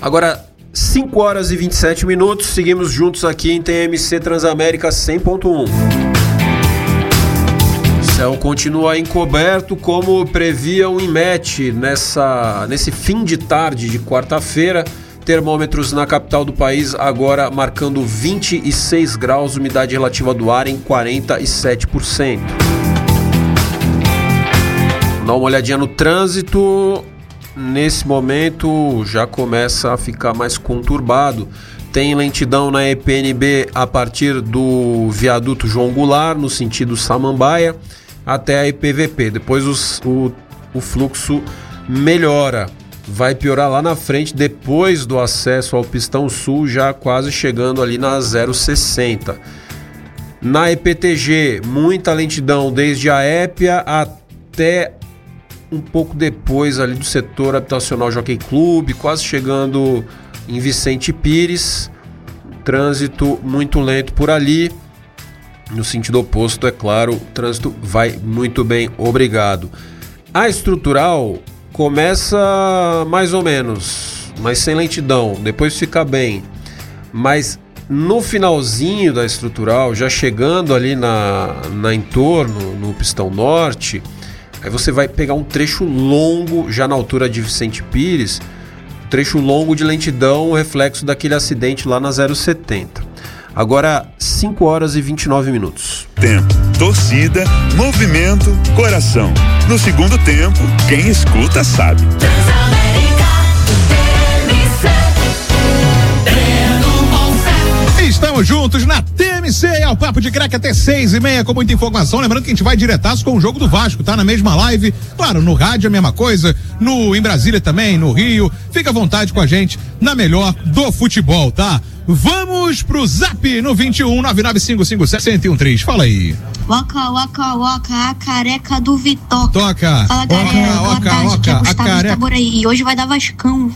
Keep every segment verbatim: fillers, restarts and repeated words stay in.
Agora, cinco horas e vinte e sete minutos, seguimos juntos aqui em T M C Transamérica cem ponto um. O céu continua encoberto, como previa o INMET nessa, nesse fim de tarde de quarta-feira. Termômetros na capital do país agora marcando vinte e seis graus, umidade relativa do ar em quarenta e sete por cento. Dá uma olhadinha no trânsito. Nesse momento já começa a ficar mais conturbado. Tem lentidão na E P N B a partir do viaduto João Goulart, no sentido Samambaia, até a I P V P. Depois os, o, o fluxo melhora. Vai piorar lá na frente, depois do acesso ao Pistão Sul, já quase chegando ali na zero sessenta. Na E P T G, muita lentidão desde a Épia até um pouco depois ali do setor habitacional Jockey Club, quase chegando em Vicente Pires. Trânsito muito lento por ali. No sentido oposto, é claro, o trânsito vai muito bem, obrigado. A estrutural começa mais ou menos, mas sem lentidão, depois fica bem. Mas no finalzinho da estrutural, já chegando ali na, na entorno, no Pistão Norte, aí você vai pegar um trecho longo, já na altura de Vicente Pires, trecho longo de lentidão, reflexo daquele acidente lá na zero setenta. Agora, cinco horas e vinte e nove minutos. Tempo, torcida, movimento, coração. No segundo tempo, quem escuta sabe. Estamos juntos na T M C, é o Papo de Craque até seis e meia, com muita informação. Lembrando que a gente vai diretaço com o jogo do Vasco, tá? Na mesma live, claro, no rádio a mesma coisa, no, em Brasília também, no Rio. Fica à vontade com a gente na melhor do futebol, tá? Vamos pro Zap no vinte e um, nove nove cinco cinco sete um três. Fala aí. Waka, waka, waka, a careca do Vitoca. Toca. Fala, galera. Oca, oca, oca, a careca. E hoje vai dar Vascão.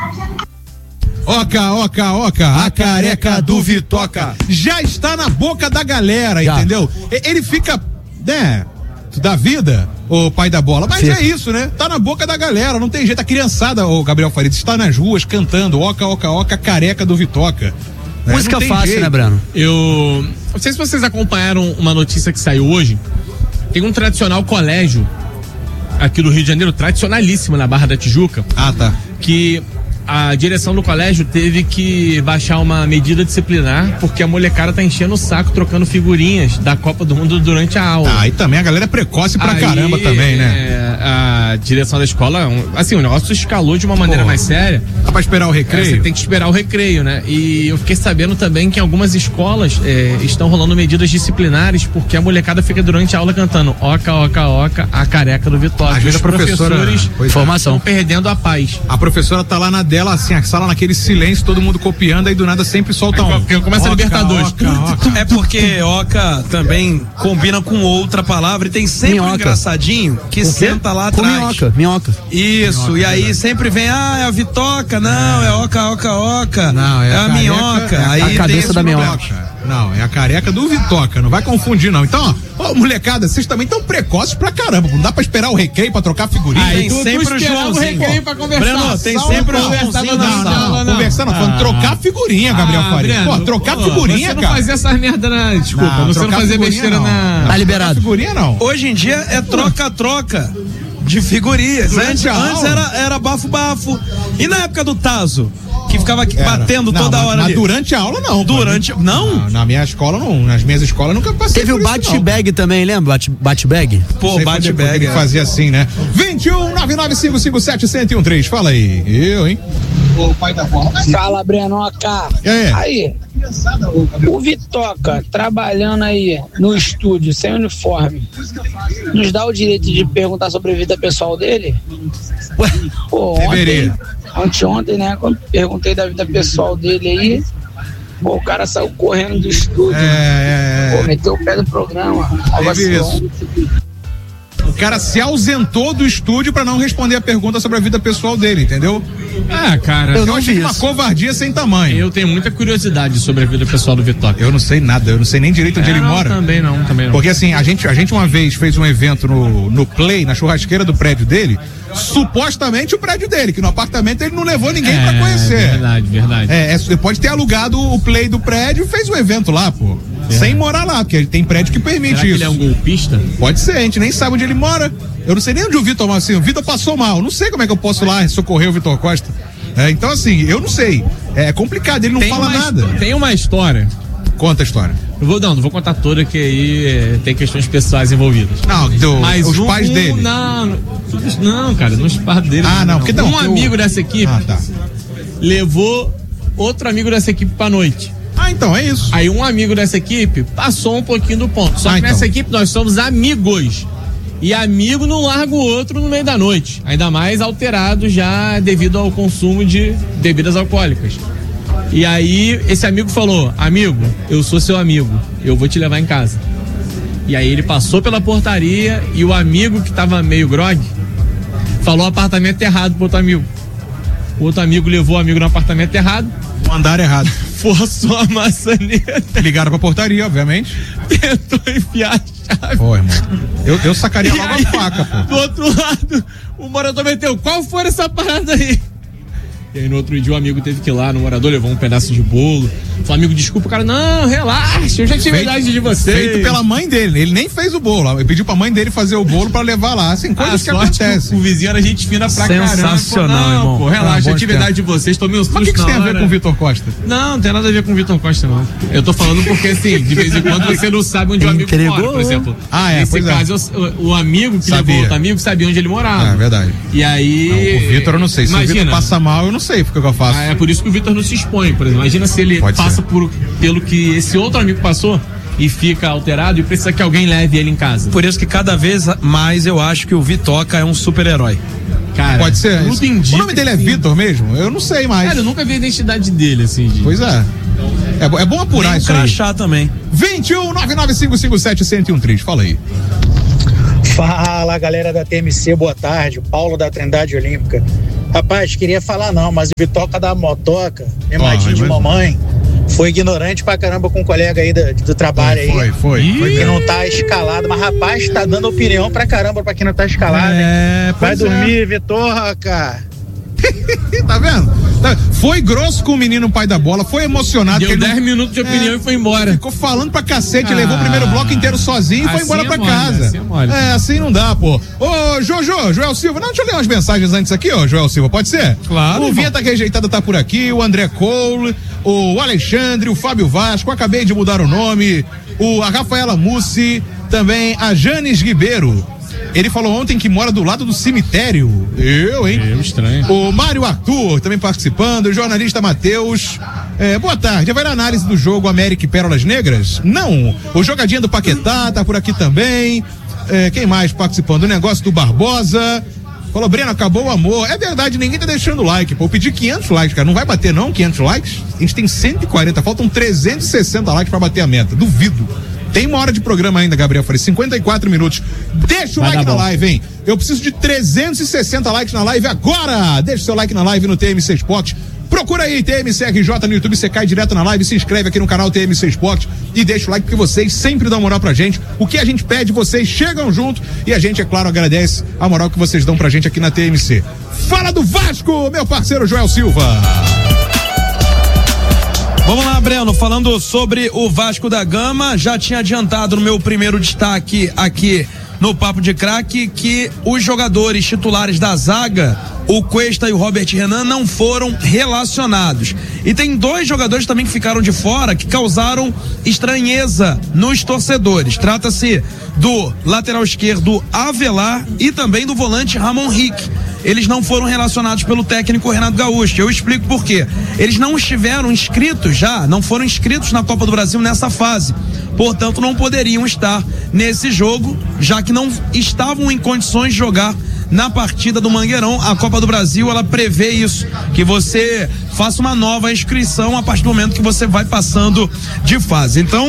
Oca, oca, oca, a careca do Vitoca já está na boca da galera, já. Entendeu? Ele fica, né, da vida, o pai da bola, mas Sim. é isso, né? Tá na boca da galera, não tem jeito. A criançada, o Gabriel Farid, está nas ruas cantando oca, oca, oca, careca do Vitoca. Né? Música fácil, jeito. Né, Brano? Eu não sei se vocês acompanharam uma notícia que saiu hoje. Tem um tradicional colégio aqui do Rio de Janeiro, tradicionalíssimo na Barra da Tijuca. Ah, tá. Que a direção do colégio teve que baixar uma medida disciplinar porque a molecada tá enchendo o saco trocando figurinhas da Copa do Mundo durante a aula. Ah, e também a galera é precoce pra Aí, caramba também, né? É, a direção da escola, assim, o negócio escalou de uma maneira Pô, mais séria. Dá pra esperar o recreio? É, você tem que esperar o recreio, né? E eu fiquei sabendo também que em algumas escolas é, estão rolando medidas disciplinares porque a molecada fica durante a aula cantando oca, oca, oca, a careca do Vitória. Às vezes a professora, professores informação. estão perdendo a paz. A professora tá lá na dela, assim, a sala naquele silêncio, todo mundo copiando, aí do nada sempre solta um. Porque começa a Libertadores. Oca, oca. É porque oca também combina com outra palavra e tem sempre minhoca. Um engraçadinho que senta lá com atrás. Minhoca, minhoca. Isso, minhoca, e aí verdade. sempre vem, ah, é a Vitoca, não, é oca, oca, oca. Não, é, é a, a minhoca. É a, aí a cabeça da minhoca. Não, é a careca do Vitoca, não vai confundir não. Então, ó, ó molecada, vocês também tão precoces pra caramba, não dá pra esperar o recreio pra trocar figurinha. Aí tem sempre o Joãozinho. Pra conversar. Breno, tem sempre o Joãozinho. Não, não, não, conversar não, falando trocar figurinha, Gabriel ah, Faria. Pô, trocar pô, figurinha, você cara. Não fazia essas merda na, desculpa, não, você não fazia besteira não. na... Tá liberado. Figurinha não. Hoje em dia é troca-troca de figurinhas. Antes, antes era, era bafo-bafo. E na época do Tazo? Que ficava aqui batendo não, toda mas, hora mas ali. durante a aula não. Durante, não? não? Na minha escola não, nas minhas escolas eu nunca passei. Teve o bate-bag também, lembra? Bate-bag? Pô, bate-bag. É. Fazia assim, né? vinte e um, nove nove cinco cinco sete um um três, fala aí. Eu, hein? O pai da bola. Fala, Brenoca. É. Aí, o Vitoca trabalhando aí no estúdio, sem uniforme, nos dá o direito de perguntar sobre a vida pessoal dele? Ué, Pô, ontem, anteontem, né, quando perguntei da vida pessoal dele aí, pô, o cara saiu correndo do estúdio, é, é, pô, meteu o pé do programa, algo assim. cara se ausentou do estúdio pra não responder a pergunta sobre a vida pessoal dele, entendeu? Ah, cara, eu, eu achei uma covardia sem tamanho. Eu tenho muita curiosidade sobre a vida pessoal do Vitória. Eu não sei nada, eu não sei nem direito onde é, ele não, mora. Também não, também não. Porque assim, a gente, a gente uma vez fez um evento no, no Play, na churrasqueira do prédio dele, supostamente o prédio dele, que no apartamento ele não levou ninguém é, pra conhecer. Verdade, verdade. É, é, pode ter alugado o Play do prédio e fez o evento lá, pô. É. Sem morar lá, porque tem prédio que permite Será isso. Que ele é um golpista? Pode ser, a gente nem sabe onde ele mora. Eu não sei nem onde o Vitor, assim, o Vitor passou mal. Não sei como é que eu posso ir lá socorrer o Vitor Costa. É, então, assim, eu não sei. É complicado, ele não tem fala uma, nada. Tem uma história. Conta a história. Não vou, não, não vou contar toda, que aí é, tem questões pessoais envolvidas. Não, do, Mas os um, pais dele. Não, não, cara, nos pais dele. Ah, não, não. porque não. Um amigo eu... dessa equipe ah, tá. levou outro amigo dessa equipe pra noite. Ah, então, é isso. Aí um amigo dessa equipe passou um pouquinho do ponto. Só ah, que então. nessa equipe nós somos amigos. E amigo não larga o outro no meio da noite. Ainda mais alterado já devido ao consumo de bebidas alcoólicas. E aí esse amigo falou: amigo, eu sou seu amigo, eu vou te levar em casa. E aí ele passou pela portaria e o amigo que tava meio grog falou apartamento errado pro outro amigo. O outro amigo levou o amigo no apartamento errado. O andar errado. Forçou a maçaneta. Ligaram pra portaria, obviamente. Tentou enfiar a chave. Pô, irmão. Eu, eu sacaria logo aí, a faca, pô. Do outro lado, o morador meteu: qual foi essa parada aí? E aí no outro dia o amigo teve que ir lá no morador, levou um pedaço de bolo. Falou: amigo, desculpa, o cara, não, relaxa, eu já tive idade de vocês. Feito pela mãe dele, ele nem fez o bolo. Ele pediu pra mãe dele fazer o bolo pra levar lá. Assim, coisas que acontecem. O vizinho era gente fina pra caramba. Sensacional, não, irmão. Pô, relaxa, ah, eu tive idade de vocês, tomei os sustos. Mas o que, que na tem hora. a ver com o Vitor Costa? Não, não tem nada a ver com o Vitor Costa, não. Eu tô falando porque, assim, de vez em quando você não sabe onde o amigo Entregou. mora, por exemplo. Ah, é, Nesse pois caso, é. o, o amigo que Sabia. levou outro amigo sabia onde ele morava. É verdade. E aí... Não, o Vitor eu não sei. Se imagina, o Vitor passa mal, eu não sei porque que eu faço. Ah, é por isso que o Vitor não se expõe, por exemplo. Imagina se ele Pode passa por, pelo que esse outro amigo passou e fica alterado e precisa que alguém leve ele em casa. Por isso que cada vez mais eu acho que o Vitoca é um super-herói. Cara, pode ser. Tudo indica, o nome dele é Vitor mesmo? Eu não sei mais. Cara, eu nunca vi a identidade dele, assim. De... Pois é. É, é bom apurar Tem isso um aí. crachá também. vinte e um, nove nove cinco cinco sete, um zero um três. Fala aí. Fala, galera da T M C, boa tarde. Paulo da Trindade Olímpica. Rapaz, queria falar não, mas o Vitoca da motoca, mimadinho oh, de mamãe, foi ignorante pra caramba com um colega aí do, do trabalho foi, aí. Foi, foi. foi que não tá escalado, mas rapaz, tá dando opinião pra caramba pra quem não tá escalado. É, hein? Vai pois dormir, é. Vitoca. Tá vendo? Tá. Foi grosso com o menino pai da bola, foi emocionado. Deu dez não... minutos de opinião é, e foi embora. Ficou falando pra cacete, Ah, levou o primeiro bloco inteiro sozinho e foi assim embora é pra mole, casa. assim é mole. É, assim não dá, pô. Ô, Jojo, Joel Silva, não, deixa eu ler umas mensagens antes aqui, ó, Joel Silva, pode ser? Claro, O irmão. Vinheta Rejeitada tá por aqui, o André Cole, o Alexandre, o Fábio Vasco, acabei de mudar o nome, o, a Rafaela Mussi, também a Janes Ribeiro. Ele falou ontem que mora do lado do cemitério. Eu, hein? Eu, estranho. O Mário Arthur também participando, o jornalista Matheus. É, boa tarde. Já vai na análise do jogo América e Pérolas Negras? Não. O Jogadinha do Paquetá tá por aqui também. É, quem mais participando? O negócio do Barbosa. Falou, Breno, acabou o amor. É verdade, ninguém tá deixando like. Pô, eu pedi quinhentos likes, cara. Não vai bater, não? quinhentos likes? A gente tem cento e quarenta, faltam trezentos e sessenta likes pra bater a meta. Duvido. Tem uma hora de programa ainda, Gabriel. Falei, cinquenta e quatro minutos. Deixa o Vai like dar na bom. live, hein? Eu preciso de trezentos e sessenta likes na live agora. Deixa o seu like na live no T M C Sport. Procura aí T M C R J no YouTube, você cai direto na live, se inscreve aqui no canal T M C Sport e deixa o like, porque vocês sempre dão moral pra gente. O que a gente pede, vocês chegam junto e a gente, é claro, agradece a moral que vocês dão pra gente aqui na T M C. Fala do Vasco, meu parceiro Joel Silva. Vamos lá, Breno, falando sobre o Vasco da Gama, já tinha adiantado no meu primeiro destaque aqui no Papo de Craque que os jogadores titulares da zaga, o Cuesta e o Robert Renan, não foram relacionados. E tem dois jogadores também que ficaram de fora, que causaram estranheza nos torcedores. Trata-se do lateral esquerdo Avelar e também do volante Ramon Rick. Eles não foram relacionados pelo técnico Renato Gaúcho. Eu explico por quê. Eles não estiveram inscritos já, não foram inscritos na Copa do Brasil nessa fase. Portanto, não poderiam estar nesse jogo, já que não estavam em condições de jogar na partida do Mangueirão. A Copa do Brasil, ela prevê isso, que você faça uma nova inscrição a partir do momento que você vai passando de fase. Então,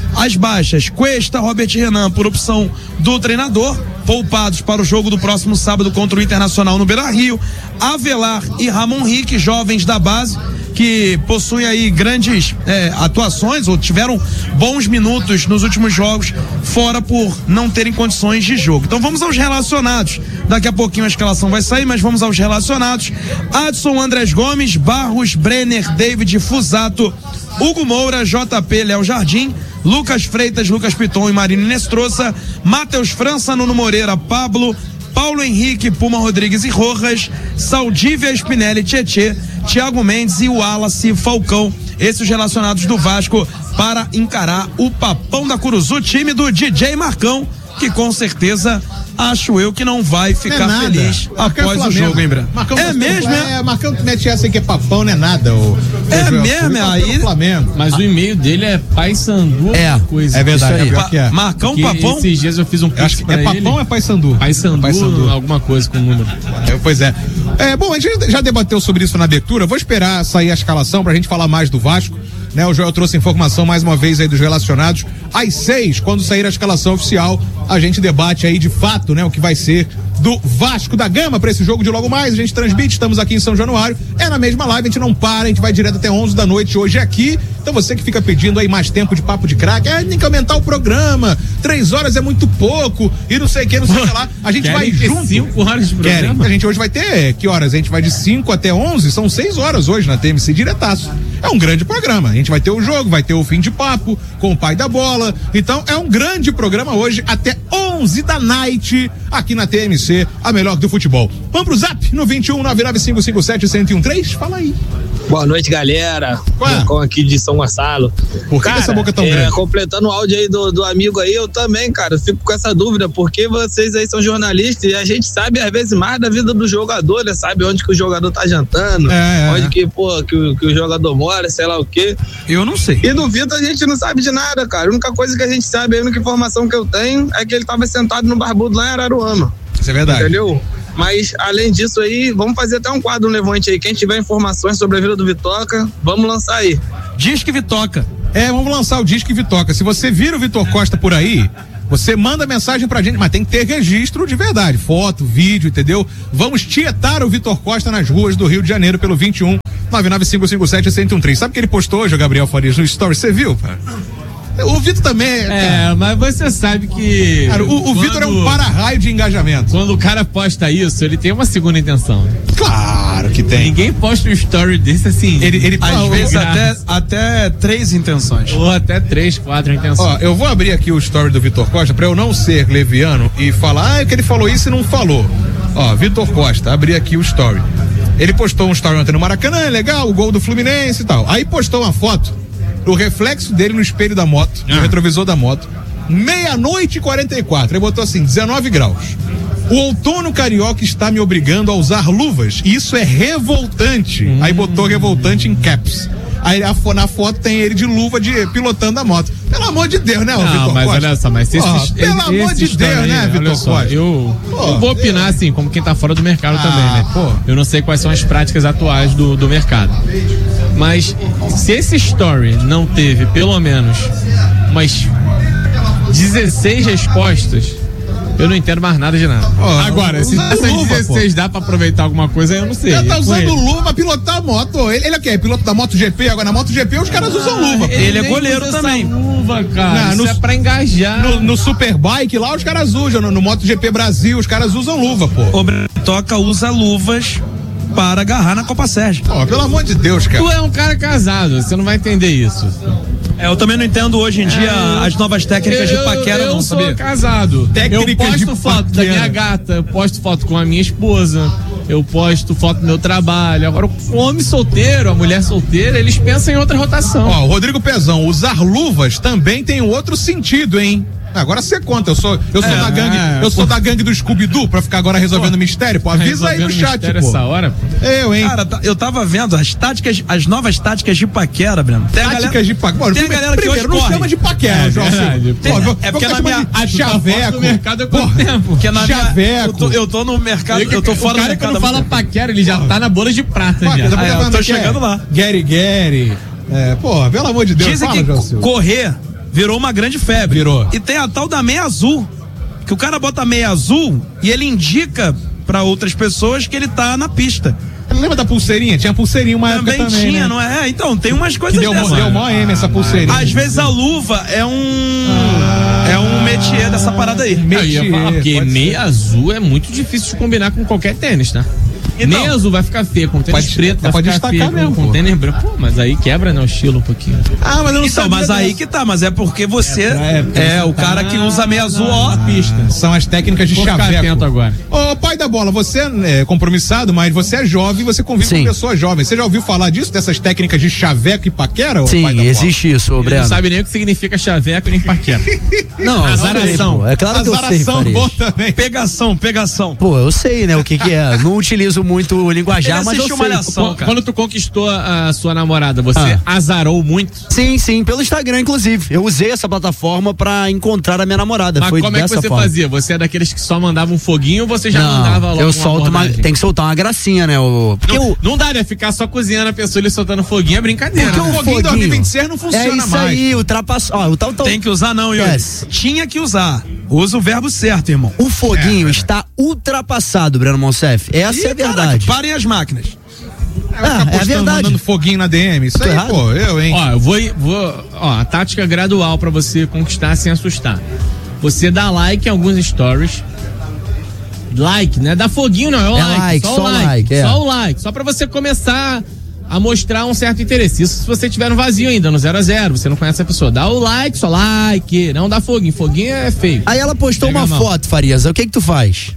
As baixas, Cuesta, Robert Renan, por opção do treinador, poupados para o jogo do próximo sábado contra o Internacional no Beira-Rio. Avelar e Ramon Henrique, jovens da base, que possuem aí grandes é, atuações ou tiveram bons minutos nos últimos jogos, fora por não terem condições de jogo. Então vamos aos relacionados. Daqui a pouquinho a escalação vai sair, mas vamos aos relacionados. Adson, Andrés Gomes, Barros, Brenner, David, Fusato, Hugo Moura, J P, Léo Jardim, Lucas Freitas, Lucas Piton e Marino Nestroça, Matheus França, Nuno Moreira, Pablo, Paulo Henrique, Puma Rodrigues e Rojas, Saldívia, Spinelli, Tietê, Thiago Mendes e o Wallace Falcão. Esses os relacionados do Vasco para encarar o Papão da Curuzu, time do D J Marcão, que com certeza acho eu que não vai ficar não é feliz Marcão após é o jogo, hein, Breno? É mesmo, é? É, Marcão que mete essa aí que é papão, não é nada. O, é o mesmo, é aí. Flamengo. Mas o e-mail dele é Paysandu, é coisa. É verdade, é, pa, é. Marcão, porque papão. Esses dias eu fiz um post pra ele. É papão ou é Paysandu? Paysandu, Paysandu, alguma coisa com o número. É, pois é. É. Bom, a gente já debateu sobre isso na abertura. Vou esperar sair a escalação pra gente falar mais do Vasco. Né, o Joel trouxe informação mais uma vez aí dos relacionados. Às seis, quando sair a escalação oficial, a gente debate aí de fato, né, o que vai ser do Vasco da Gama para esse jogo de logo mais. A gente transmite, estamos aqui em São Januário, é na mesma live, a gente não para, a gente vai direto até onze da noite hoje aqui. Então você que fica pedindo aí mais tempo de papo de craque, é, tem que aumentar o programa, três horas é muito pouco, e não sei o que, não sei o que lá. A gente Querem vai junto. Cinco horas de programa? Querem. A gente hoje vai ter, que horas? A gente vai de cinco até onze, são seis horas hoje na T M C diretaço. É um grande programa, a gente vai ter o jogo, vai ter o fim de papo com o pai da bola, então é um grande programa hoje até onze da night aqui na T M C, a melhor do futebol. Vamos pro zap no vinte e um nove nove cinco cinco sete um zero um três, fala aí. Boa noite, galera. Com aqui de São Gonçalo. Por que, cara, que essa boca é tão é, grande? Completando o áudio aí do, do amigo aí, eu também, cara, fico com essa dúvida, porque vocês aí são jornalistas e a gente sabe às vezes mais da vida do jogador, né? Sabe onde que o jogador tá jantando, é, é. onde que, pô, que o, que o jogador mora, sei lá o quê. Eu não sei. E do Vitor a gente não sabe de nada, cara. A única coisa que a gente sabe, a única informação que eu tenho é que ele tava sentado no Barbudo lá em Araruama. Isso é verdade. Entendeu? Mas, além disso aí, vamos fazer até um quadro, um levante aí. Quem tiver informações sobre a vida do Vitoca, vamos lançar aí. Disque Vitoca. É, vamos lançar o Disque Vitoca. Se você vira o Vitor Costa por aí, você manda mensagem pra gente, mas tem que ter registro de verdade. Foto, vídeo, entendeu? Vamos tietar o Vitor Costa nas ruas do Rio de Janeiro pelo vinte e um nove nove cinco cinco sete um zero um três. Sabe o que ele postou hoje, o Gabriel Farias, no story? Você viu, cara? O Vitor também é. É, mas você sabe que. Cara, o, o Vitor é um para-raio de engajamento. Quando o cara posta isso, ele tem uma segunda intenção. Claro que tem. Ninguém posta um story desse assim. Ele, ele às ah, vezes até, até três intenções. Ou até três, quatro intenções. Ó, eu vou abrir aqui o story do Vitor Costa pra eu não ser leviano e falar, ah, é que ele falou isso e não falou. Ó, Vitor Costa, abri aqui o story. Ele postou um story ontem no Maracanã, legal, o gol do Fluminense e tal. Aí postou uma foto. O reflexo dele no espelho da moto, ah. no retrovisor da moto, meia-noite e quarenta e quatro. Ele botou assim, dezenove graus. O outono carioca está me obrigando a usar luvas. E isso é revoltante. Hum. Aí botou revoltante em caps. Aí a, na foto tem ele de luva de, pilotando a moto. Pelo amor de Deus, né, Não, Vitor mas Costa? olha só, mas esse, oh, esse pelo esse amor de Deus, aí, né, Vitor Costa? Eu, oh, eu vou opinar Deus. assim, como quem tá fora do mercado ah, também, né? Pô. Eu não sei quais são as práticas atuais do, do mercado. Mas se esse story não teve pelo menos umas dezesseis respostas, eu não entendo mais nada de nada. Oh, Agora, se essas luva, dezesseis pô. dá pra aproveitar alguma coisa, eu não sei. Ele tá usando luva pra pilotar a moto. Ele, ele é o quê? É piloto da MotoGP? Agora na MotoGP os caras usam luva. Ele, ele é goleiro também. Luva, cara. Não, isso no, é pra engajar. No, no Superbike lá os caras usam. No, no MotoGP Brasil os caras usam luva, pô. O Bretoca usa luvas para agarrar na Copa Sérgio. Ó, oh, pelo amor de Deus, cara. Tu é um cara casado, você não vai entender isso. É, eu também não entendo hoje em dia é, as novas técnicas eu, de paquera, eu não sou sabia? casado. Técnicas eu posto de foto paquera. da minha gata, eu posto foto com a minha esposa, eu posto foto do meu trabalho. Agora, o homem solteiro, a mulher solteira, eles pensam em outra rotação. Ó, o Rodrigo Pezão, usar luvas também tem um outro sentido, hein? Agora você conta, eu sou, eu sou é, da gangue, é, eu sou pô. da gangue do Scooby-Doo pra ficar agora resolvendo pô. mistério, pô, avisa aí no chat, pô. Essa hora, pô. Eu, hein? Cara, eu tava vendo as táticas, as novas táticas de paquera, Breno. Tem táticas galera, de paquera. Tem a galera que primeiro, hoje não corre. chama de paquera, é, João. É, pô, é porque na minha a chaveco no mercado há quanto tempo? Porque na chaveco. Minha, eu, tô, eu tô no mercado, eu tô fora do mercado. O cara que não fala paquera, ele já tá na bola de prata, pô, já. Ah, é, eu tô chegando lá. Gary Gary. É, pô, pelo amor de Deus. Dizem fala, que correr Virou uma grande febre. Virou. E tem a tal da meia azul, que o cara bota meia azul e ele indica pra outras pessoas que ele tá na pista. Lembra da pulseirinha? Tinha pulseirinha uma também época também, tinha, né? não é? Então, tem umas coisas que deu, dessas. Deu mó M essa pulseirinha. Às vezes a luva é um ah, é um métier dessa parada aí. Métier, eu ia falar, porque meia azul é muito difícil de combinar com qualquer tênis, tá? Então, meia azul vai ficar feio, com tênis pode, preto vai pode ficar feio, mesmo, com, com tênis branco. Pô, mas aí quebra, né, o estilo um pouquinho. Ah, mas eu não então, mas aí que tá, mas é porque você é, é, é o tá cara que usa meia azul, ó, na pista. São as técnicas de Vou chaveco. Ficar atento agora. Ô, pai da bola, você é compromissado, mas você é jovem, você convive Sim. com pessoas jovens. Você já ouviu falar disso, dessas técnicas de chaveco e paquera? Sim, pai da existe bola? isso, ô, Breno. Não sabe nem o que significa chaveco nem paquera. Não, azaração. É claro que eu sei, bom também. Pegação, pegação. Pô, eu sei, né, o que que é. Não utilizo muito o linguajar, mas eu sei. Malhação, quando tu conquistou a sua namorada, você ah. azarou muito? Sim, sim, pelo Instagram, inclusive. Eu usei essa plataforma pra encontrar a minha namorada. Mas Foi como é que você forma. fazia? Você é daqueles que só mandava um foguinho ou você já não, mandava logo eu uma solto uma, tem que soltar uma gracinha, né? O, porque não, eu, não dá, né? Ficar só cozinhando a pessoa e soltando foguinho é brincadeira. Porque né? o foguinho dois mil e vinte e seis não funciona mais. É isso mais. aí, ultrapassou. Ó, o tal, tal... Tem que usar não, Yuri. Yes. Tinha que usar. Usa o verbo certo, irmão. O foguinho é, está ultrapassado, Breno Monsef. Essa Ih, é a verdade. Caraca, parem as máquinas. Ah, é verdade. Mandando foguinho na D M. Isso aí, errado? pô, eu, hein? Ó, eu vou, vou. Ó, a tática gradual pra você conquistar sem assustar. Você dá like em alguns stories. Like, né? Dá foguinho não, é o é like. like. Só, Só o like. like é. Só o like. Só pra você começar a mostrar um certo interesse. Isso se você tiver no vazio ainda, no zero a zero, você não conhece a pessoa. Dá o like, só like. Não dá foguinho. Foguinho é feio. Aí ela postou Pega uma foto, Farias. O que que tu faz?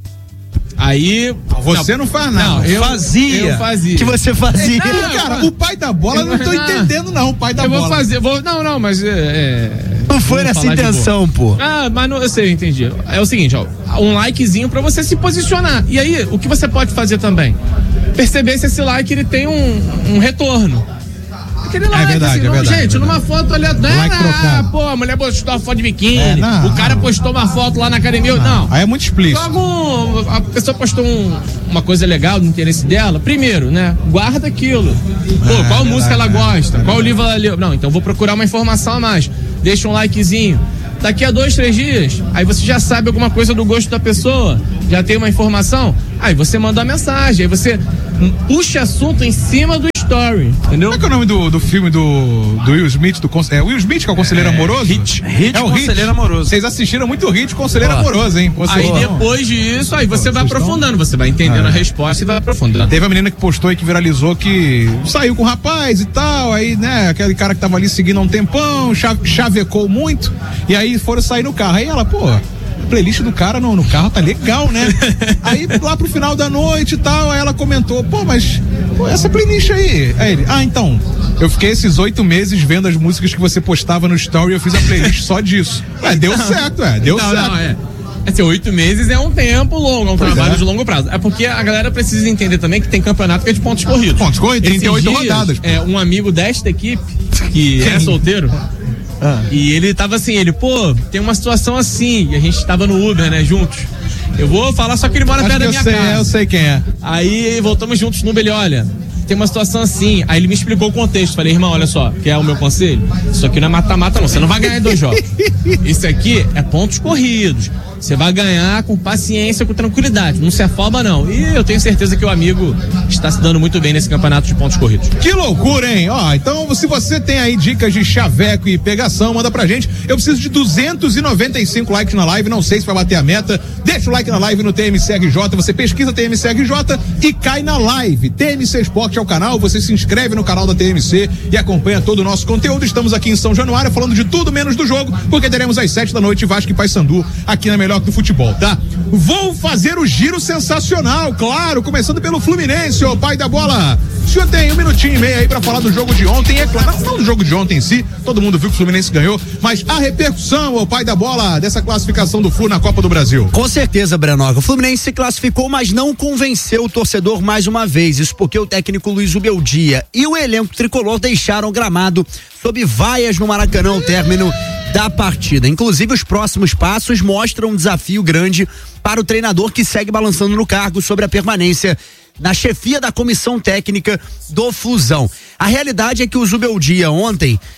Aí. Você não, não faz nada. Não, eu fazia. Eu fazia. Que você fazia. Não, cara, o pai da bola, eu não tô entendendo, não. O pai da eu bola. Eu vou fazer. Vou, não, não, mas. É, não foi nessa intenção, pô. Ah, mas não, eu sei, eu entendi. É o seguinte, ó. Um likezinho pra você se posicionar. E aí, o que você pode fazer também? Perceber se esse like ele tem um, um retorno. Aquele like, é verdade, assim, é não, verdade, gente, é numa foto ali, né? Like Ah, pô, a mulher postou uma foto de biquíni, é, não, o cara não. postou uma foto lá na academia, não. não. Aí é muito explícito. Logo, a pessoa postou um, uma coisa legal do interesse dela, primeiro, né? Guarda aquilo. Pô, é, qual é, música é, ela gosta? É, qual livro ela leu? Não, então vou procurar uma informação a mais. Deixa um likezinho. Daqui a dois, três dias, aí você já sabe alguma coisa do gosto da pessoa, já tem uma informação, aí você manda uma mensagem, aí você puxa assunto em cima do story, entendeu? Como é que é o nome do, do filme do, do Will Smith? Do, é Will Smith que é o Conselheiro é, Amoroso? Hit. Hit, é o Conselheiro Hit. Amoroso. Vocês assistiram muito Hit, Conselheiro ah. Amoroso, hein? Aí depois disso, aí você Pô, vai aprofundando, estão... você vai entendendo ah. a resposta e vai aprofundando. Teve a menina que postou aí que viralizou que saiu com o rapaz e tal, aí, né, aquele cara que tava ali seguindo há um tempão, chavecou muito, e aí foram sair no carro. Aí ela, pô, a playlist do cara no, no carro tá legal, né? Aí lá pro final da noite e tal, aí ela comentou, pô, mas pô, essa playlist aí. Aí ele, ah, então, eu fiquei esses oito meses vendo as músicas que você postava no story, eu fiz a playlist só disso. É, deu não, certo, é, deu não, certo. Não, é. Assim, oito meses é um tempo longo, é um pois trabalho é. de longo prazo. É porque a galera precisa entender também que tem campeonato que é de pontos corridos. Pontos corridos, trinta e oito dias, rodadas. É, um amigo desta equipe, que é solteiro, ah. e ele tava assim, ele, pô, tem uma situação assim, e a gente tava no Uber, né, juntos. Eu vou falar, só que ele mora Acho perto da minha sei, casa. Eu sei quem é. Aí voltamos juntos no Uber, ele, olha, tem uma situação assim. Aí ele me explicou o contexto. Falei, irmão, olha só, quer o meu conselho? Isso aqui não é mata-mata, não. Você não vai ganhar em dois jogos. Isso aqui é pontos corridos. Você vai ganhar com paciência, com tranquilidade. Não se afoba, não. E eu tenho certeza que o amigo está se dando muito bem nesse campeonato de pontos corridos. Que loucura, hein? Ó, então, se você tem aí dicas de chaveco e pegação, manda pra gente. Eu preciso de duzentos e noventa e cinco likes na live. Não sei se vai bater a meta. Deixa o like na live no T M C R J. Você pesquisa T M C R J e cai na live. T M C Esporte é o canal. Você se inscreve no canal da T M C e acompanha todo o nosso conteúdo. Estamos aqui em São Januário falando de tudo menos do jogo, porque teremos às sete da noite Vasco e Paysandu aqui na Melhor do Futebol, tá? Vou fazer o giro sensacional, claro, começando pelo Fluminense, ô pai da bola. O senhor tem um minutinho e meio aí pra falar do jogo de ontem, é claro, não do jogo de ontem em si, todo mundo viu que o Fluminense ganhou, mas a repercussão, ô pai da bola, dessa classificação do Flu na Copa do Brasil. Com certeza, Brenoga. O Fluminense se classificou, mas não convenceu o torcedor mais uma vez. Isso porque o técnico Luiz Ubeldia e o elenco tricolor deixaram o gramado sob vaias no Maracanã ao término da partida. Inclusive, os próximos passos mostram um desafio grande para o treinador que segue balançando no cargo sobre a permanência na chefia da comissão técnica do Flusão. A realidade é que o Zubeldia ontem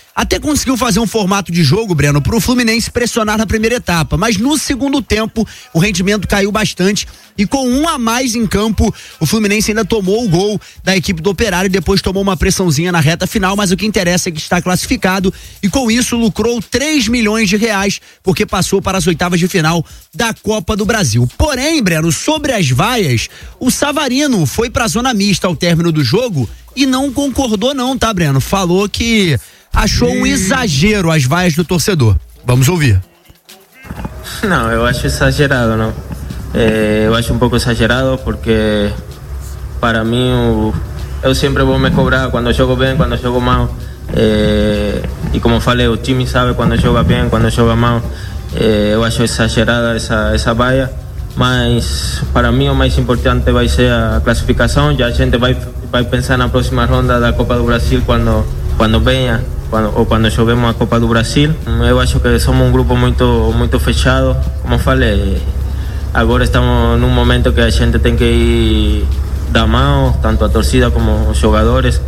até conseguiu fazer um formato de jogo, Breno, pro Fluminense pressionar na primeira etapa, mas no segundo tempo o rendimento caiu bastante e com um a mais em campo, o Fluminense ainda tomou o gol da equipe do Operário e depois tomou uma pressãozinha na reta final, mas o que interessa é que está classificado e com isso lucrou três milhões de reais, porque passou para as oitavas de final da Copa do Brasil. Porém, Breno, sobre as vaias, o Savarino foi para a zona mista ao término do jogo e não concordou não, tá, Breno? Falou que achou um exagero as vaias do torcedor. Vamos ouvir. Não, eu acho exagerado, não. É, eu acho um pouco exagerado porque para mim eu, eu sempre vou me cobrar quando jogo bem, quando jogo mal. É, e como falei, o time sabe quando joga bem, quando joga mal. É, eu acho exagerada essa, essa vaia, mas para mim o mais importante vai ser a classificação. Já a gente vai, vai pensar na próxima ronda da Copa do Brasil quando, quando venha. Quando, ou quando joguemos a Copa do Brasil. Eu acho que somos um grupo muito, muito fechado. Como falei, agora estamos num momento que a gente tem que ir da mão, tanto a torcida como os jogadores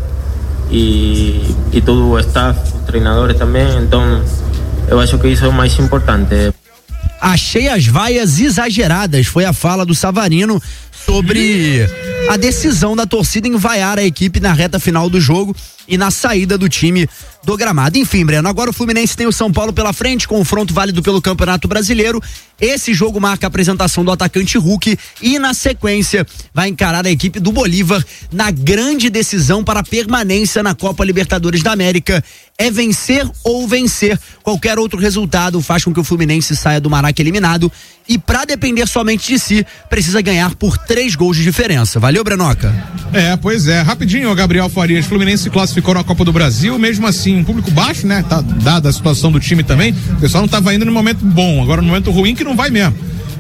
e, e todo o staff, os treinadores também. Então, eu acho que isso é o mais importante. Achei as vaias exageradas, foi a fala do Savarino sobre a decisão da torcida em vaiar a equipe na reta final do jogo e na saída do time do gramado. Enfim, Breno, agora o Fluminense tem o São Paulo pela frente, confronto válido pelo Campeonato Brasileiro. Esse jogo marca a apresentação do atacante Hulk e na sequência vai encarar a equipe do Bolívar na grande decisão para a permanência na Copa Libertadores da América. É vencer ou vencer. Qualquer outro resultado faz com que o Fluminense saia do Maraca eliminado e para depender somente de si, precisa ganhar por três gols de diferença. Valeu, Brenoca? É, pois é. Rapidinho, Gabriel Farias, Fluminense se classificou na Copa do Brasil, mesmo assim, um público baixo, né? Tá dada a situação do time também, o pessoal não tava indo no momento bom, agora no momento ruim que não vai mesmo.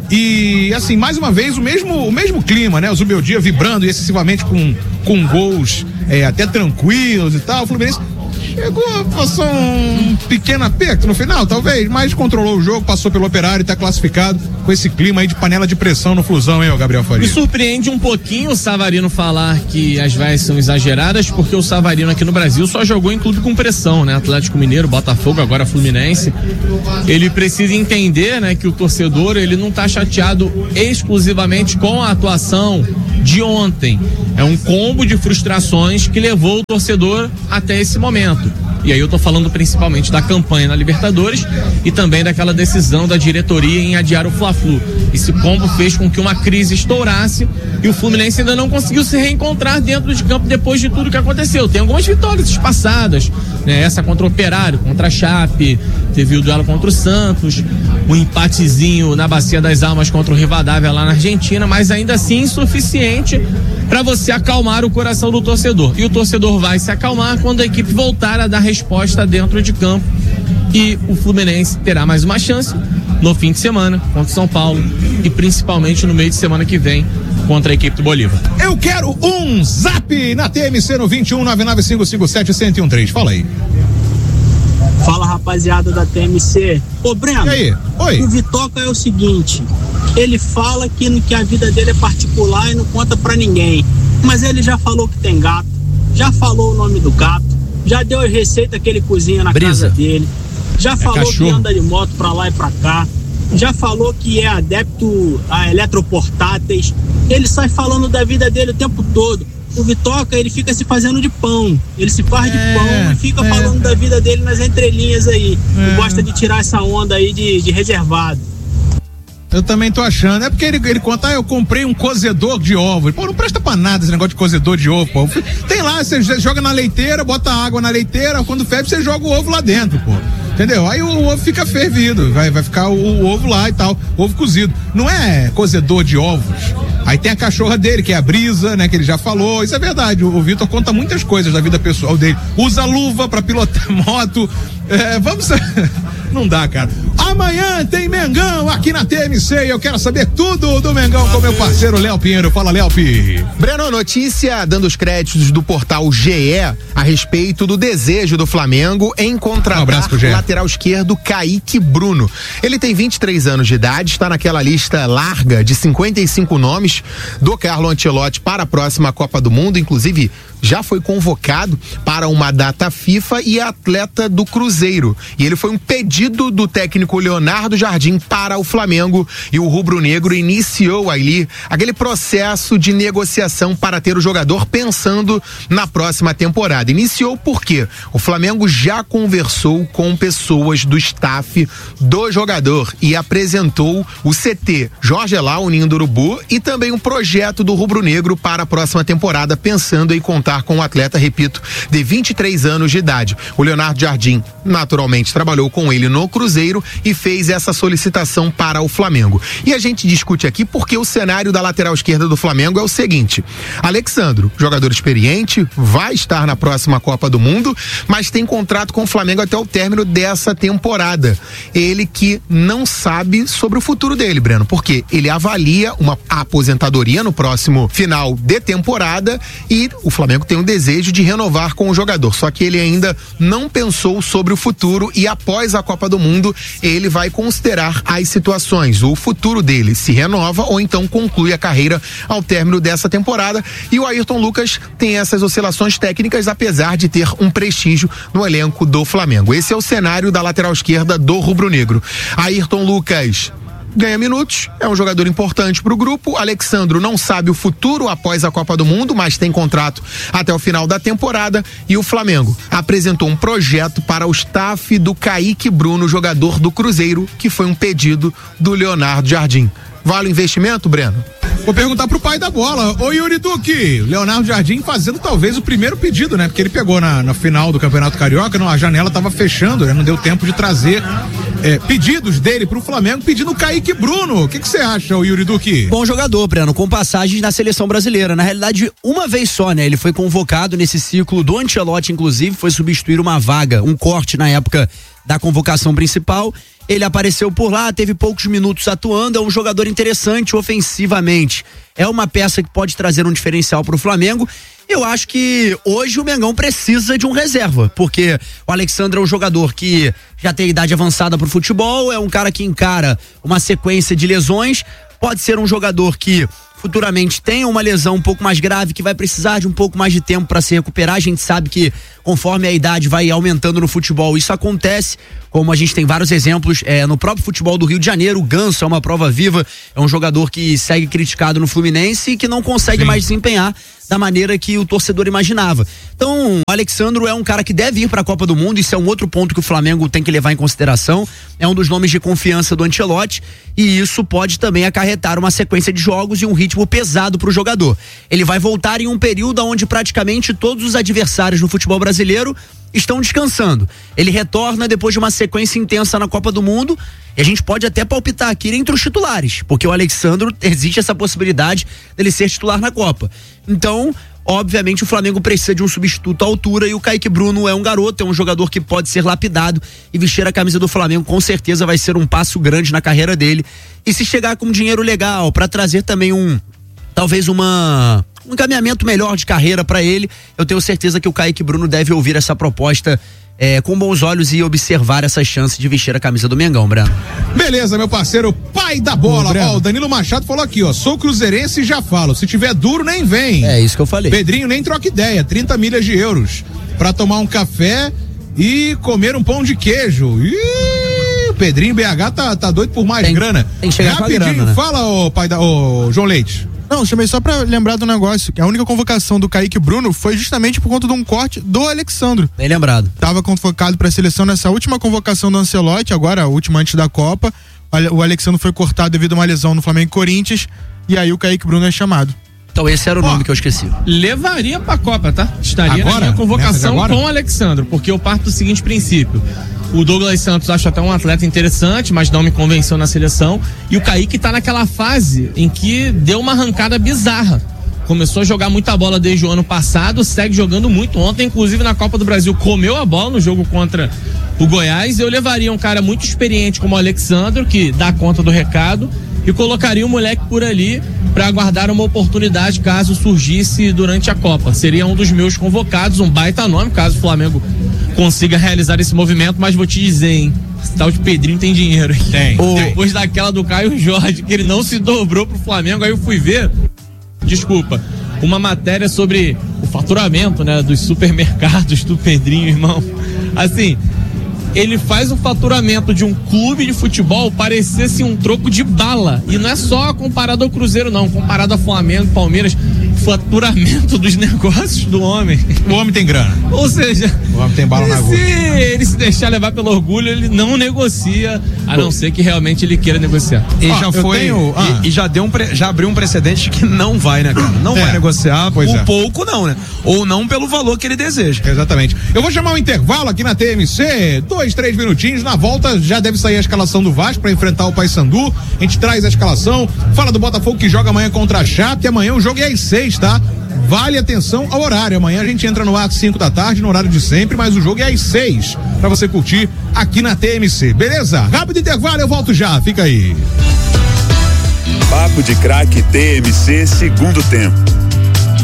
E assim, mais uma vez, o mesmo, o mesmo clima, né? O Zubeldia vibrando excessivamente com, com gols é, até tranquilos e tal. O Fluminense chegou, passou um pequeno aperto no final, talvez, mas controlou o jogo, passou pelo Operário e tá classificado com esse clima aí de panela de pressão no Flusão, hein, ô Gabriel Faria? Me surpreende um pouquinho o Savarino falar que as vaias são exageradas, porque o Savarino aqui no Brasil só jogou em clube com pressão, né? Atlético Mineiro, Botafogo, agora Fluminense. Ele precisa entender, né, que o torcedor, ele não tá chateado exclusivamente com a atuação de ontem. É um combo de frustrações que levou o torcedor até esse momento. E aí eu tô falando principalmente da campanha na Libertadores e também daquela decisão da diretoria em adiar o Fla-Flu. Esse combo fez com que uma crise estourasse e o Fluminense ainda não conseguiu se reencontrar dentro de campo depois de tudo que aconteceu. Tem algumas vitórias passadas, né? Essa contra o Operário, contra a Chape, teve o duelo contra o Santos, um empatezinho na Bacia das Almas contra o Rivadavia lá na Argentina, mas ainda assim insuficiente para você acalmar o coração do torcedor. E o torcedor vai se acalmar quando a equipe voltar a dar resposta dentro de campo e o Fluminense terá mais uma chance no fim de semana contra o São Paulo e principalmente no meio de semana que vem contra a equipe do Bolívar. Eu quero um zap na T M C no vinte e um nove nove cinco cinco sete um zero um três. Fala aí. Fala, rapaziada da T M C. Ô, Breno, e aí? Oi. O Vitoca é o seguinte, ele fala que, que a vida dele é particular e não conta pra ninguém, mas ele já falou que tem gato, já falou o nome do gato, já deu a receita que ele cozinha na Brisa. casa dele, já é falou cachorro. que anda de moto pra lá e pra cá, já falou que é adepto a eletroportáteis, ele sai falando da vida dele o tempo todo. O Vitoca, ele fica se fazendo de pão, ele se faz é, de pão e fica é. falando da vida dele nas entrelinhas aí, é. e gosta de tirar essa onda aí de, de reservado. Eu também tô achando, é porque ele, ele conta, ah, eu comprei um cozedor de ovo. Pô, não presta pra nada esse negócio de cozedor de ovo, pô. Tem lá, você joga na leiteira, bota água na leiteira, quando ferve você joga o ovo lá dentro, pô. Entendeu? Aí o, o ovo fica fervido, vai, vai ficar o, o ovo lá e tal, ovo cozido. Não é cozedor de ovos. Aí tem a cachorra dele, que é a Brisa, né, que ele já falou, isso é verdade, o, o Vitor conta muitas coisas da vida pessoal dele. Usa luva pra pilotar moto, é, vamos... Não dá, cara. Amanhã tem Mengão aqui na T M C e eu quero saber tudo do Mengão com meu parceiro Léo Pinheiro. Fala, Léo Pi. Breno, notícia dando os créditos do portal G E a respeito do desejo do Flamengo em contratar Um o lateral esquerdo Kaique Bruno. Ele tem vinte e três anos de idade, está naquela lista larga de cinquenta e cinco nomes do Carlo Ancelotti para a próxima Copa do Mundo, inclusive já foi convocado para uma data FIFA e é atleta do Cruzeiro. E ele foi um pedido do técnico Leonardo Jardim para o Flamengo e o rubro-negro iniciou ali aquele processo de negociação para ter o jogador pensando na próxima temporada. Iniciou porque o Flamengo já conversou com pessoas do staff do jogador e apresentou o C T Jorge Elal, o Ninho do Urubu, e também um projeto do rubro-negro para a próxima temporada, pensando em contar com um atleta, repito, de vinte e três anos de idade. O Leonardo Jardim, naturalmente, trabalhou com ele no Cruzeiro e fez essa solicitação para o Flamengo. E a gente discute aqui porque o cenário da lateral esquerda do Flamengo é o seguinte: Alexandro, jogador experiente, vai estar na próxima Copa do Mundo, mas tem contrato com o Flamengo até o término dessa temporada. Ele que não sabe sobre o futuro dele, Breno, porque ele avalia uma aposentadoria no próximo final de temporada e o Flamengo tem um desejo de renovar com o jogador, só que ele ainda não pensou sobre o futuro e após a Copa do Mundo ele vai considerar as situações, o futuro dele se renova ou então conclui a carreira ao término dessa temporada. E o Ayrton Lucas tem essas oscilações técnicas, apesar de ter um prestígio no elenco do Flamengo. Esse é o cenário da lateral esquerda do rubro-negro. Ayrton Lucas ganha minutos, é um jogador importante para o grupo. Alexandro não sabe o futuro após a Copa do Mundo, mas tem contrato até o final da temporada. E o Flamengo apresentou um projeto para o staff do Kaique Bruno, jogador do Cruzeiro, que foi um pedido do Leonardo Jardim. Vale o investimento, Breno? Vou perguntar pro pai da bola. Ô Yuri Duque, Leonardo Jardim fazendo talvez o primeiro pedido, né? Porque ele pegou na, na final do Campeonato Carioca, não, a janela tava fechando, né? Não deu tempo de trazer é, pedidos dele pro Flamengo, pedindo o Kaique Bruno. O que que você acha, ô Yuri Duque? Bom jogador, Breno, com passagens na seleção brasileira. Na realidade, uma vez só, né? Ele foi convocado nesse ciclo do Ancelotti, inclusive, foi substituir uma vaga, um corte na época da convocação principal. Ele apareceu por lá, teve poucos minutos atuando, é um jogador interessante ofensivamente. É uma peça que pode trazer um diferencial para o Flamengo. Eu acho que hoje o Mengão precisa de um reserva, porque o Alexandre é um jogador que já tem idade avançada para o futebol, é um cara que encara uma sequência de lesões, pode ser um jogador que futuramente tenha uma lesão um pouco mais grave, que vai precisar de um pouco mais de tempo para se recuperar. A gente sabe que conforme a idade vai aumentando no futebol, isso acontece, como a gente tem vários exemplos é, no próprio futebol do Rio de Janeiro. O Ganso é uma prova viva, é um jogador que segue criticado no Fluminense e que não consegue Sim. mais desempenhar da maneira que o torcedor imaginava. Então, o Alexandro é um cara que deve ir para a Copa do Mundo, isso é um outro ponto que o Flamengo tem que levar em consideração, é um dos nomes de confiança do Ancelotti e isso pode também acarretar uma sequência de jogos e um ritmo pesado para o jogador. Ele vai voltar em um período onde praticamente todos os adversários no futebol brasileiro estão descansando. Ele retorna depois de uma sequência intensa na Copa do Mundo e a gente pode até palpitar aqui entre os titulares, porque o Alexandro, existe essa possibilidade dele ser titular na Copa. Então, obviamente o Flamengo precisa de um substituto à altura e o Kaique Bruno é um garoto, é um jogador que pode ser lapidado e vestir a camisa do Flamengo com certeza vai ser um passo grande na carreira dele. E se chegar com dinheiro legal para trazer também um, talvez uma um encaminhamento melhor de carreira para ele, eu tenho certeza que o Kaique Bruno deve ouvir essa proposta É, com bons olhos e observar essa chance de vestir a camisa do Mengão, Breno. Beleza, meu parceiro, pai da bola. Ó, o Danilo Machado falou aqui, ó, sou cruzeirense e já falo, se tiver duro nem vem. É isso que eu falei. Pedrinho nem troca ideia, trinta milhas de euros pra tomar um café e comer um pão de queijo. Ih, o Pedrinho B H tá, tá doido por mais tem, grana. Tem que chegar Rapidinho, com a grana, né? Fala, ô pai da, ô João Leite. Não, chamei só pra lembrar do negócio, que a única convocação do Kaique Bruno foi justamente por conta de um corte do Alexandro. Bem lembrado. Tava convocado pra seleção nessa última convocação do Ancelotti, agora a última antes da Copa. O Alexandro foi cortado devido a uma lesão no Flamengo e Corinthians, e aí o Kaique Bruno é chamado. Então esse era o nome oh, que eu esqueci. Levaria pra Copa, tá? Estaria agora? na minha convocação com o Alexandro, porque eu parto do seguinte princípio. O Douglas Santos acho até um atleta interessante, mas não me convenceu na seleção. E o Kaique tá naquela fase em que deu uma arrancada bizarra. começou a jogar muita bola desde o ano passado, segue jogando muito. Ontem, inclusive, na Copa do Brasil, comeu a bola no jogo contra o Goiás. Eu levaria um cara muito experiente como o Alexandro, que dá conta do recado, e colocaria o moleque por ali para aguardar uma oportunidade caso surgisse durante a Copa. Seria um dos meus convocados, um baita nome, caso o Flamengo consiga realizar esse movimento, mas vou te dizer, hein, esse tal de Pedrinho tem dinheiro, hein? Tem. Depois daquela do Caio Jorge, que ele não se dobrou pro Flamengo, aí eu fui ver, desculpa, uma matéria sobre o faturamento, né, dos supermercados do Pedrinho, irmão. Assim, ele faz o faturamento de um clube de futebol parecer assim, um troco de bala. E não é só comparado ao Cruzeiro, não. Comparado a Flamengo, Palmeiras, faturamento dos negócios do homem. O homem tem grana. Ou seja, o homem tem bala na agulha. Se ele se deixar levar pelo orgulho, ele não negocia, a não ser que realmente ele queira negociar. E ah, já foi, tenho, ah. e, e já deu um, pre, já abriu um precedente que não vai, né, cara? Não é, vai negociar por é. pouco, não, né? Ou não pelo valor que ele deseja. Exatamente. Eu vou chamar um intervalo aqui na T M C, dois, três minutinhos, na volta já deve sair a escalação do Vasco para enfrentar o Paysandu. A gente traz a escalação, fala do Botafogo que joga amanhã contra a Chape, e amanhã o jogo é às seis, tá? Vale atenção ao horário. Amanhã a gente entra no ar às cinco da tarde, no horário de sempre, mas o jogo é às seis, pra você curtir aqui na T M C. Beleza? Rápido intervalo, eu volto já. Fica aí. Papo de Craque T M C, segundo tempo.